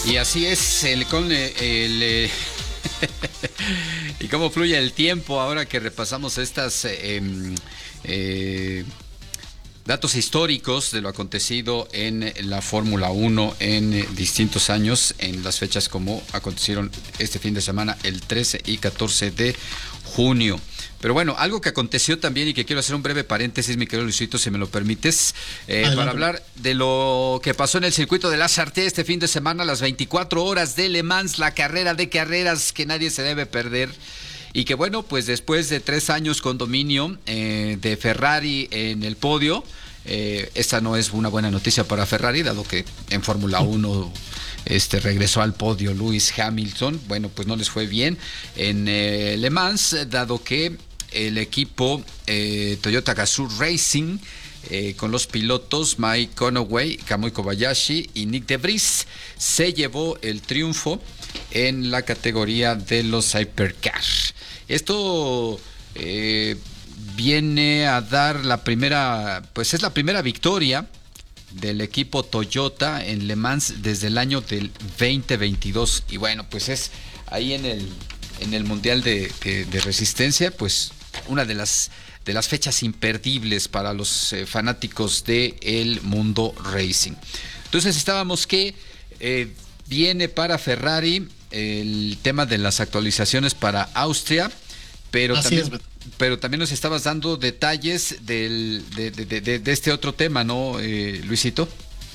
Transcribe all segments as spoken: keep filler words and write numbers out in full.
Y así es, el, con el, el y cómo fluye el tiempo ahora que repasamos estas eh, eh, datos históricos de lo acontecido en la Fórmula uno en eh, distintos años, en las fechas como acontecieron este fin de semana, el trece y catorce de junio. Pero bueno, algo que aconteció también y que quiero hacer un breve paréntesis, mi querido Luisito, si me lo permites, eh, para hablar de lo que pasó en el circuito de la Sarthe este fin de semana, las veinticuatro horas de Le Mans, la carrera de carreras que nadie se debe perder. Y que bueno, pues después de tres años con dominio eh, de Ferrari en el podio, eh, esta no es una buena noticia para Ferrari, dado que en Fórmula uno este, regresó al podio Lewis Hamilton. Bueno, pues no les fue bien en eh, Le Mans, dado que el equipo eh, Toyota Gazoo Racing, eh, con los pilotos Mike Conaway, Kamui Kobayashi y Nick de Vries, se llevó el triunfo en la categoría de los Hypercar. Esto eh, viene a dar la primera, pues es la primera victoria del equipo Toyota en Le Mans desde el año del veinte veintidós. Y bueno, pues es ahí en el, en el Mundial de, de, de Resistencia, pues una de las, de las fechas imperdibles para los eh, fanáticos del mundo racing. Entonces estábamos que eh, viene para Ferrari el tema de las actualizaciones para Austria, pero Así también, es. pero también nos estabas dando detalles del, de, de, de, de este otro tema, ¿no, eh, Luisito?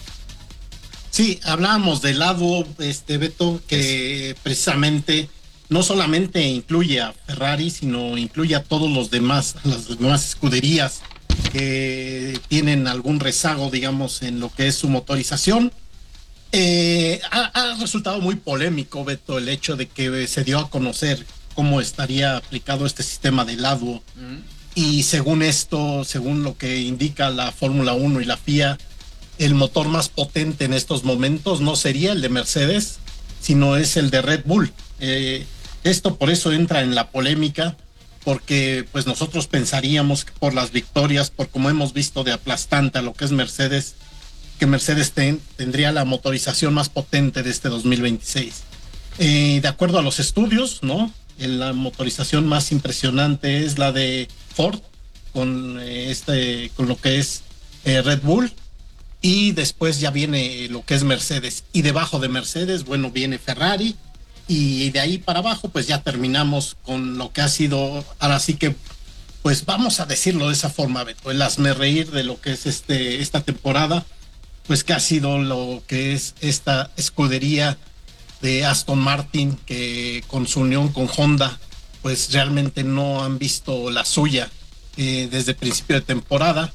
Sí, hablábamos del lado, este Beto, que es. precisamente no solamente incluye a Ferrari, sino incluye a todos los demás, las demás escuderías que tienen algún rezago, digamos, en lo que es su motorización. Eh, ha, ha resultado muy polémico, Beto, el hecho de que se dio a conocer cómo estaría aplicado este sistema de lado. Mm. Y según esto, según lo que indica la Fórmula uno y la F I A, el motor más potente en estos momentos no sería el de Mercedes, sino es el de Red Bull. Eh, esto por eso entra en la polémica, porque pues nosotros pensaríamos que por las victorias, por como hemos visto de aplastante a lo que es Mercedes, que Mercedes ten, tendría la motorización más potente de este dos mil veintiséis. Eh, de acuerdo a los estudios, ¿no? La motorización más impresionante es la de Ford, con, eh, este, con lo que es eh, Red Bull, y después ya viene lo que es Mercedes. Y debajo de Mercedes, bueno, viene Ferrari, y de ahí para abajo, pues ya terminamos con lo que ha sido, ahora sí que, pues vamos a decirlo de esa forma, Beto, el hazmerreír de lo que es este, esta temporada, pues que ha sido lo que es esta escudería de Aston Martin, que con su unión con Honda, pues realmente no han visto la suya eh, desde el principio de temporada.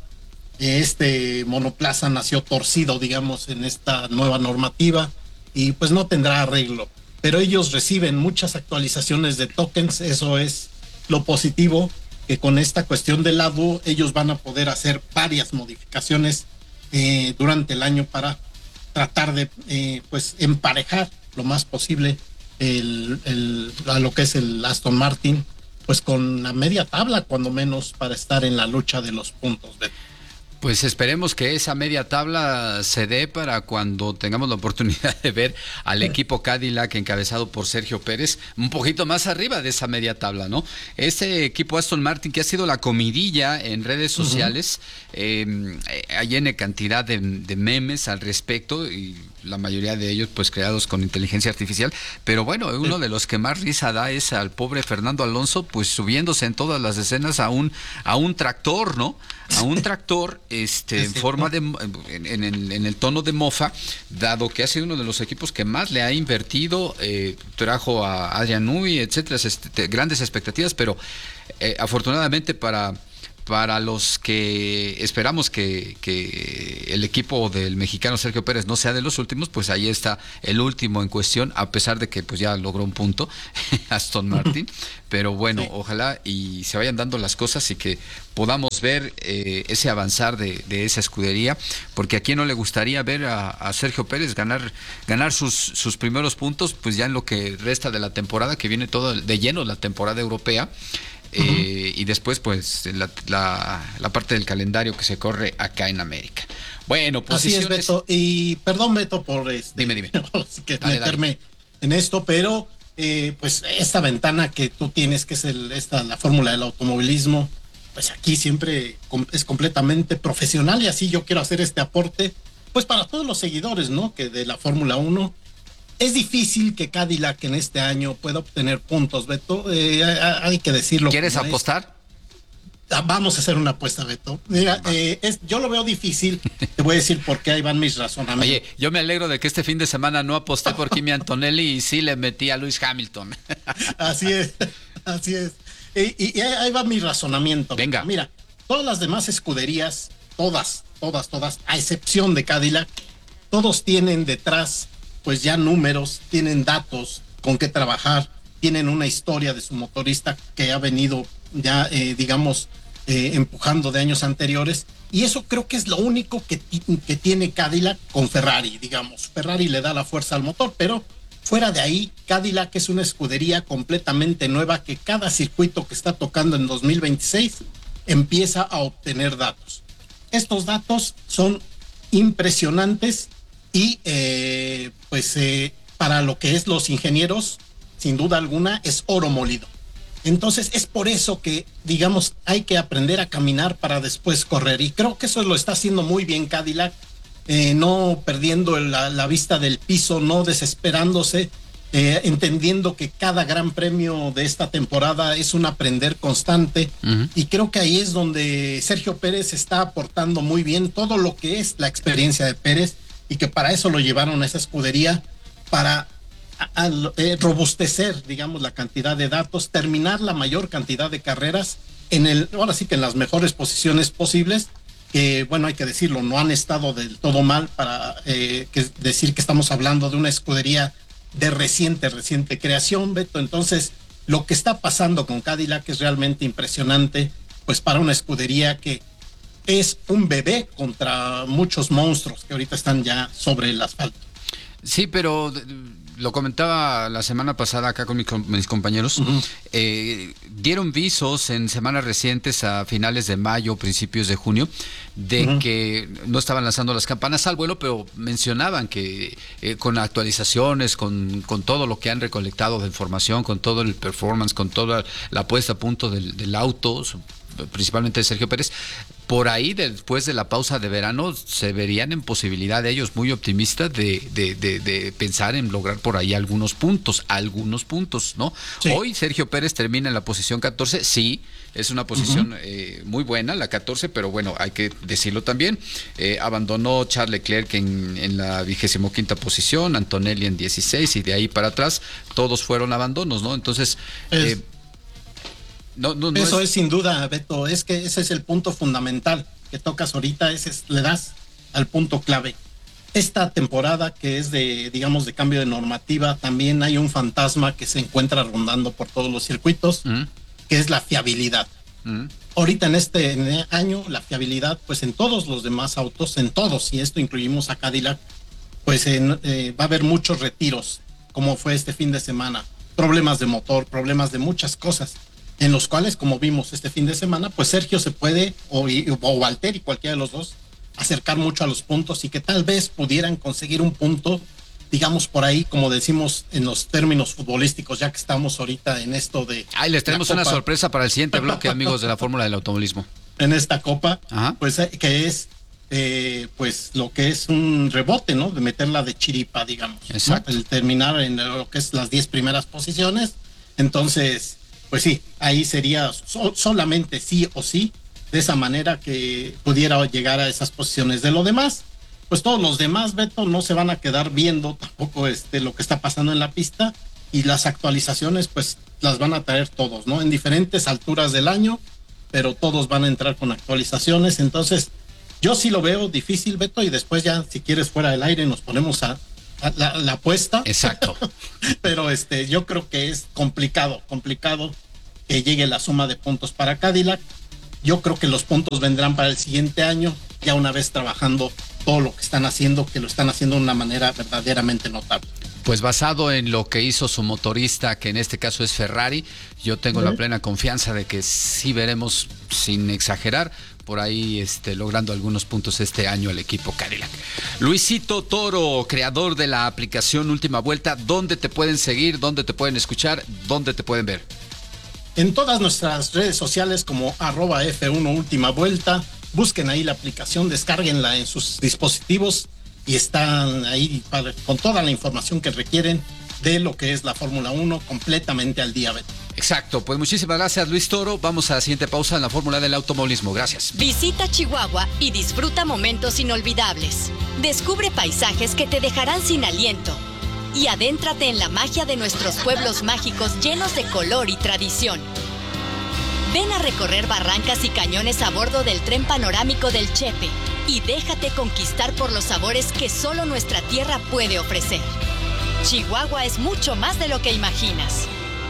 Este monoplaza nació torcido, digamos, en esta nueva normativa y pues no tendrá arreglo. Pero ellos reciben muchas actualizaciones de tokens, eso es lo positivo, que con esta cuestión del lado ellos van a poder hacer varias modificaciones eh, durante el año para tratar de eh, pues emparejar lo más posible el, el, a lo que es el Aston Martin, pues con la media tabla, cuando menos, para estar en la lucha de los puntos, Beto. Pues esperemos que esa media tabla se dé para cuando tengamos la oportunidad de ver al equipo Cadillac encabezado por Sergio Pérez un poquito más arriba de esa media tabla, ¿no? Este equipo Aston Martin que ha sido la comidilla en redes sociales, uh-huh. eh, hay N cantidad de, de memes al respecto y la mayoría de ellos pues creados con inteligencia artificial, pero bueno, uno de los que más risa da es al pobre Fernando Alonso, pues subiéndose en todas las escenas a un, a un tractor, ¿no? A un tractor este, en forma de en, en, el, en el tono de mofa, dado que ha sido uno de los equipos que más le ha invertido, eh, trajo a Adrian Newey, etcétera, este, grandes expectativas, pero eh, afortunadamente para para los que esperamos que, que el equipo del mexicano Sergio Pérez no sea de los últimos, pues ahí está el último en cuestión, a pesar de que pues ya logró un punto Aston Martin, pero bueno, sí. Ojalá y se vayan dando las cosas y que podamos ver eh, ese avanzar de, de esa escudería, porque a quién no le gustaría ver a, a Sergio Pérez ganar ganar sus, sus primeros puntos, pues ya en lo que resta de la temporada, que viene todo de lleno la temporada europea. uh-huh. eh, y después pues la, la, la parte del calendario que se corre acá en América. Bueno, posiciones... Así es, Beto, y perdón, Beto, por este, dime, dime. que dale, meterme dale. en esto, pero eh, pues esta ventana que tú tienes, que es el, esta, la fórmula del automovilismo, pues aquí siempre es completamente profesional, y así yo quiero hacer este aporte, pues para todos los seguidores, ¿no? Que de la Fórmula uno. Es difícil que Cadillac en este año pueda obtener puntos, Beto. Eh, hay que decirlo. ¿Quieres apostar? Es. Vamos a hacer una apuesta, Beto. Mira, eh, es, yo lo veo difícil. Te voy a decir por qué ahí van mis razonamientos. Oye, yo me alegro de que este fin de semana no aposté por Kimi Antonelli y sí le metí a Lewis Hamilton. Así es, así es. Y, y, y ahí va mi razonamiento. Venga. Mira, todas las demás escuderías, todas, todas, todas, a excepción de Cadillac, todos tienen detrás pues ya números, tienen datos con qué trabajar, tienen una historia de su motorista que ha venido ya, eh, digamos, eh, empujando de años anteriores, y eso creo que es lo único que, que tiene Cadillac con Ferrari, digamos. Ferrari le da la fuerza al motor, pero fuera de ahí, Cadillac es una escudería completamente nueva que cada circuito que está tocando en dos mil veintiséis empieza a obtener datos. Estos datos son impresionantes. Y eh, pues eh, para lo que es los ingenieros, sin duda alguna, es oro molido. Entonces es por eso que, digamos, hay que aprender a caminar para después correr. Y creo que eso lo está haciendo muy bien Cadillac, eh, no perdiendo la, la vista del piso, no desesperándose, eh, entendiendo que cada gran premio de esta temporada es un aprender constante. Uh-huh. Y creo que ahí es donde Sergio Pérez está aportando muy bien todo lo que es la experiencia de Pérez, y que para eso lo llevaron a esa escudería, para a, a, eh, robustecer, digamos, la cantidad de datos, terminar la mayor cantidad de carreras en el, ahora sí que en las mejores posiciones posibles, que bueno, hay que decirlo, no han estado del todo mal para eh, que decir que estamos hablando de una escudería de reciente, reciente creación, Beto. Entonces, lo que está pasando con Cadillac es realmente impresionante, pues para una escudería que es un bebé contra muchos monstruos que ahorita están ya sobre el asfalto. Sí, pero lo comentaba la semana pasada acá con, mi, con mis compañeros. Uh-huh. eh, dieron visos en semanas recientes, a finales de mayo, principios de junio, de uh-huh. que no estaban lanzando las campanas al vuelo, pero mencionaban que eh, con actualizaciones, con, con todo lo que han recolectado de información, con todo el performance, con toda la puesta a punto del, del auto, principalmente de Sergio Pérez, por ahí después de la pausa de verano se verían en posibilidad de ellos muy optimistas de, de, de, de pensar en lograr por ahí algunos puntos, algunos puntos, ¿no? Sí. Hoy Sergio Pérez termina en la posición catorce, sí, es una posición uh-huh. eh, muy buena, la catorce, pero bueno, hay que decirlo también, eh, abandonó Charles Leclerc en, en la vigésimo quinta posición, Antonelli en dieciséis, y de ahí para atrás todos fueron abandonos, ¿no? Entonces... Es... Eh, No, no, no Eso es... es sin duda, Beto, es que ese es el punto fundamental que tocas ahorita, ese es, le das al punto clave. Esta temporada que es de, digamos, de cambio de normativa, también hay un fantasma que se encuentra rondando por todos los circuitos, uh-huh. que es la fiabilidad. Uh-huh. Ahorita en este, en este año, la fiabilidad, pues en todos los demás autos, en todos, y esto incluimos a Cadillac, pues en, eh, va a haber muchos retiros, como fue este fin de semana, problemas de motor, problemas de muchas cosas, en los cuales, como vimos este fin de semana, pues Sergio se puede, o, o Valtteri, cualquiera de los dos, acercar mucho a los puntos, y que tal vez pudieran conseguir un punto, digamos por ahí, como decimos en los términos futbolísticos, ya que estamos ahorita en esto de... Ay, les tenemos una sorpresa para el siguiente bloque, amigos de la Fórmula del Automovilismo. En esta copa, Ajá. pues que es, eh, pues lo que es un rebote, ¿no? De meterla de chiripa, digamos. Exacto. ¿no? El terminar en lo que es las diez primeras posiciones, entonces... Pues sí, ahí sería so, solamente sí o sí, de esa manera que pudiera llegar a esas posiciones. De lo demás, pues todos los demás, Beto, no se van a quedar viendo tampoco este, lo que está pasando en la pista, y las actualizaciones pues las van a traer todos, ¿no? En diferentes alturas del año, pero todos van a entrar con actualizaciones. Entonces, yo sí lo veo difícil, Beto, y después ya, si quieres, fuera del aire nos ponemos a... La, la apuesta. Exacto. Pero este, yo creo que es complicado, complicado que llegue la suma de puntos para Cadillac. Yo creo que los puntos vendrán para el siguiente año, ya una vez trabajando todo lo que están haciendo, que lo están haciendo de una manera verdaderamente notable. Pues basado en lo que hizo su motorista, que en este caso es Ferrari, yo tengo uh-huh. la plena confianza de que sí veremos, sin exagerar, por ahí este, logrando algunos puntos este año el equipo Cadillac. Luisito Toro, creador de la aplicación Última Vuelta, ¿dónde te pueden seguir? ¿Dónde te pueden escuchar? ¿Dónde te pueden ver? En todas nuestras redes sociales como arroba F uno Última Vuelta. Busquen ahí la aplicación, descárguenla en sus dispositivos y están ahí para, con toda la información que requieren de lo que es la Fórmula uno completamente al día, Beto. Exacto, pues muchísimas gracias, Luis Toro. Vamos a la siguiente pausa en la Fórmula del Automovilismo. Gracias. Visita Chihuahua y disfruta momentos inolvidables. Descubre paisajes que te dejarán sin aliento. Y adéntrate en la magia de nuestros pueblos mágicos llenos de color y tradición. Ven a recorrer barrancas y cañones a bordo del tren panorámico del Chepe y déjate conquistar por los sabores que solo nuestra tierra puede ofrecer. Chihuahua es mucho más de lo que imaginas.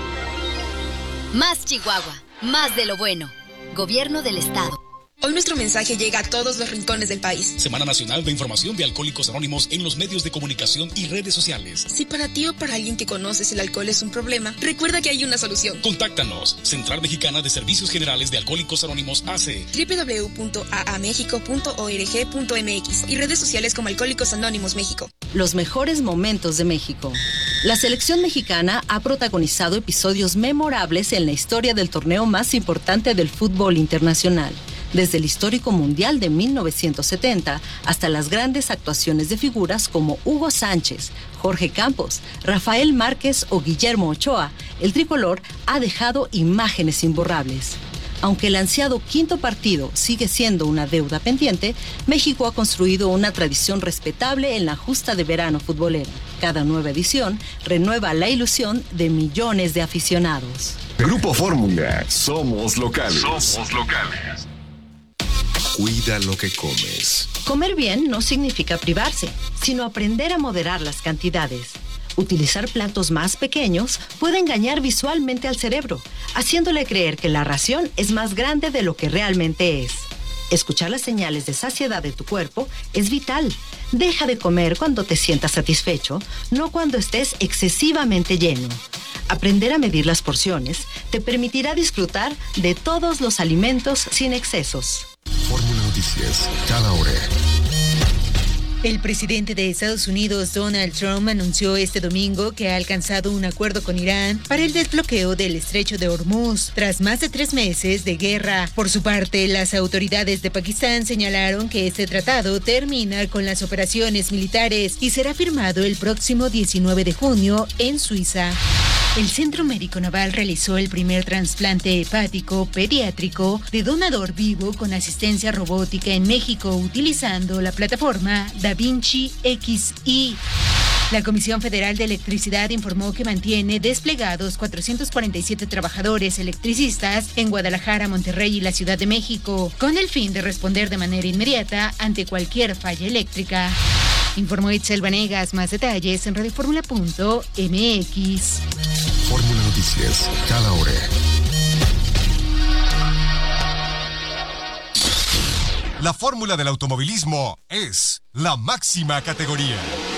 Más Chihuahua, más de lo bueno. Gobierno del Estado. Hoy nuestro mensaje llega a todos los rincones del país. Semana Nacional de Información de Alcohólicos Anónimos en los medios de comunicación y redes sociales. Si para ti o para alguien que conoces el alcohol es un problema, recuerda que hay una solución. Contáctanos. Central Mexicana de Servicios Generales de Alcohólicos Anónimos A C. doble u doble u doble u punto a a méxico punto org punto m x y redes sociales como Alcohólicos Anónimos México. Los mejores momentos de México. La selección mexicana ha protagonizado episodios memorables en la historia del torneo más importante del fútbol internacional. Desde el histórico Mundial de mil novecientos setenta hasta las grandes actuaciones de figuras como Hugo Sánchez, Jorge Campos, Rafael Márquez o Guillermo Ochoa, el tricolor ha dejado imágenes imborrables. Aunque el ansiado quinto partido sigue siendo una deuda pendiente, México ha construido una tradición respetable en la justa de verano futbolera. Cada nueva edición renueva la ilusión de millones de aficionados. Grupo Fórmula, somos locales. Somos locales. Cuida lo que comes. Comer bien no significa privarse, sino aprender a moderar las cantidades. Utilizar platos más pequeños puede engañar visualmente al cerebro, haciéndole creer que la ración es más grande de lo que realmente es. Escuchar las señales de saciedad de tu cuerpo es vital. Deja de comer cuando te sientas satisfecho, no cuando estés excesivamente lleno. Aprender a medir las porciones te permitirá disfrutar de todos los alimentos sin excesos. Fórmula Noticias, cada hora. El presidente de Estados Unidos, Donald Trump, anunció este domingo que ha alcanzado un acuerdo con Irán para el desbloqueo del estrecho de Hormuz, tras más de tres meses de guerra. Por su parte, las autoridades de Pakistán señalaron que este tratado termina con las operaciones militares y será firmado el próximo diecinueve de junio en Suiza. El Centro Médico Naval realizó el primer trasplante hepático pediátrico de donador vivo con asistencia robótica en México, utilizando la plataforma DaVinci X I. La Comisión Federal de Electricidad informó que mantiene desplegados cuatrocientos cuarenta y siete trabajadores electricistas en Guadalajara, Monterrey y la Ciudad de México, con el fin de responder de manera inmediata ante cualquier falla eléctrica. Informó Itzel Vanegas. Más detalles en radioformula punto m x. Fórmula Noticias, cada hora. La fórmula del automovilismo es la máxima categoría.